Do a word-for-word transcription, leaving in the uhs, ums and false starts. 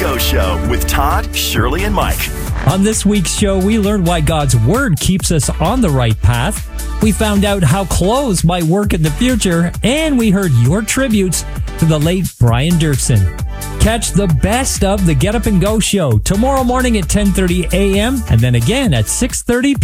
Go Show with Todd, Shirley, and Mike. On this week's show, we learned why God's Word keeps us on the right path. We found out how clothes might work in the future, and we heard your tributes to the late Brian Dirksen. Catch the best of the Get Up and Go Show tomorrow morning at ten thirty a.m. and then again at six thirty p.m.